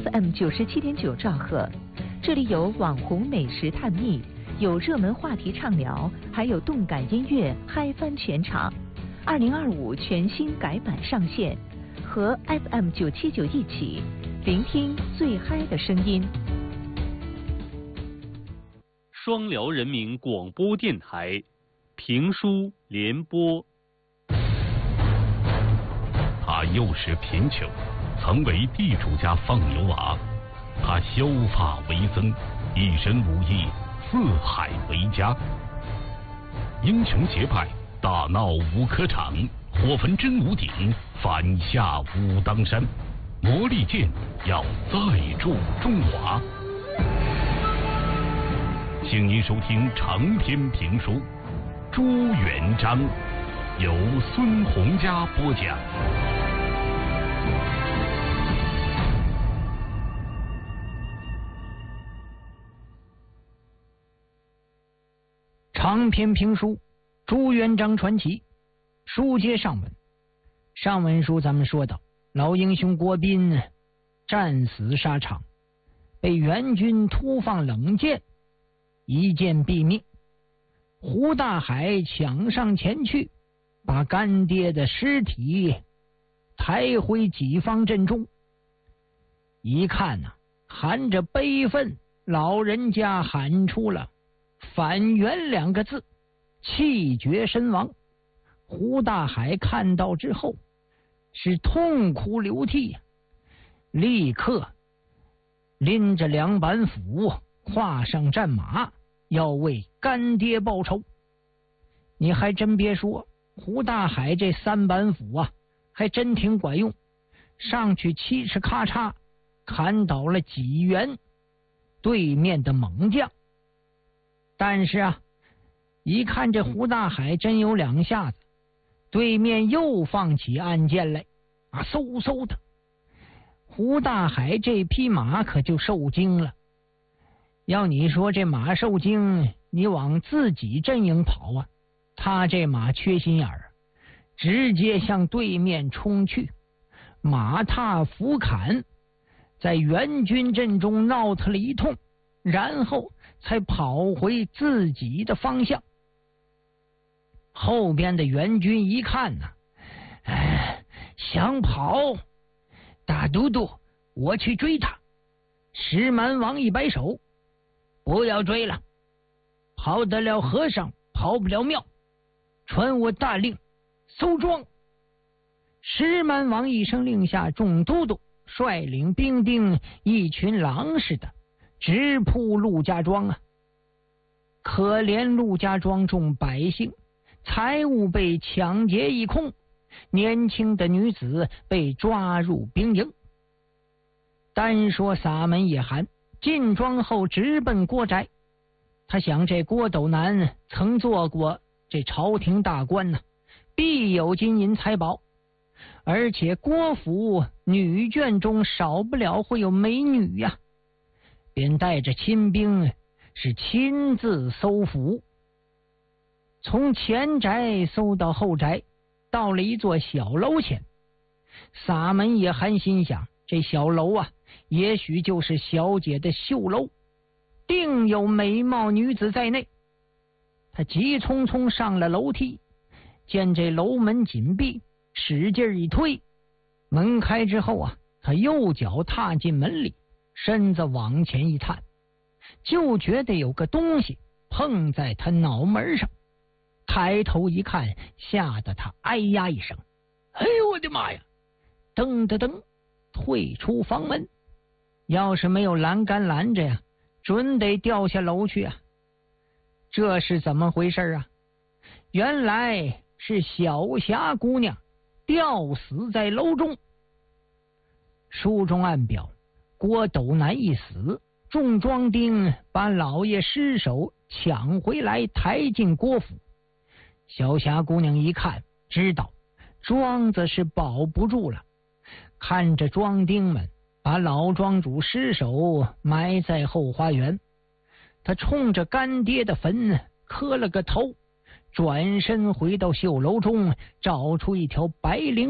FM 97.9兆赫，这里有网红美食探秘，有热门话题畅聊，还有动感音乐嗨翻全场。2025全新改版上线，和 FM 979一起聆听最嗨的声音。 双辽人民广播电台评书联播。 他幼时贫穷，曾为地主家放牛娃。他削发为僧，一身武艺，四海为家。英雄结拜，大闹五科场，火焚真武鼎，反下武当山。魔力剑要再铸中华。请您收听长篇评书《朱元璋》，由孙洪佳播讲。 长篇评书《朱元璋传奇》，书接上文。上文书咱们说到，老英雄郭斌战死沙场，被元军突放冷箭，一箭毙命。胡大海抢上前去，把干爹的尸体抬回己方阵中。一看呐，含着悲愤，老人家喊出了反元两个字，气绝身亡。胡大海看到之后是痛哭流涕，立刻拎着2板斧，跨上战马，要为干爹报仇。你还真别说，胡大海这3板斧啊，还真挺管用，上去嘁哧咔嚓砍倒了几员对面的猛将。但是啊，一看这胡大海真有2下子，对面又放起暗箭来啊，嗖嗖的。胡大海这匹马可就受惊了。要你说这马受惊，你往自己阵营跑啊，他这马缺心眼儿，直接向对面冲去，马踏斧砍，在元军阵中闹腾了一通，然后才跑回自己的方向。后边的元军一看呢，想跑，大都督，我去追他。石蛮王一摆手，不要追了，跑得了和尚跑不了庙，传我大令，搜庄。石蛮王一声令下，众都督率领兵丁一群狼似的直扑陆家庄啊！可怜陆家庄中百姓，财物被抢劫一空，年轻的女子被抓入兵营。单说撒门野寒进庄后直奔郭宅，他想这郭斗南曾做过这朝廷大官呢，必有金银财宝，而且郭府女眷中少不了会有美女呀，便带着亲兵是亲自搜府。从前宅搜到后宅，到了一座小楼前。撒门野寒心想，这小楼啊，也许就是小姐的绣楼，定有美貌女子在内。他急匆匆上了楼梯，见这楼门紧闭，使劲一推，门开之后啊，他右脚踏进门里，身子往前一探，就觉得有个东西碰在他脑门上。抬头一看，吓得他哎呀一声，哎呦我的妈呀！噔噔噔退出房门，要是没有栏杆拦着呀，准得掉下楼去啊。这是怎么回事啊？原来是小霞姑娘吊死在楼中。书中暗表，郭斗南一死，众庄丁把老爷尸首抢回来抬进郭府。小霞姑娘一看，知道庄子是保不住了，看着庄丁们把老庄主尸首埋在后花园，他冲着干爹的坟磕了个头，转身回到绣楼中，找出一条白绫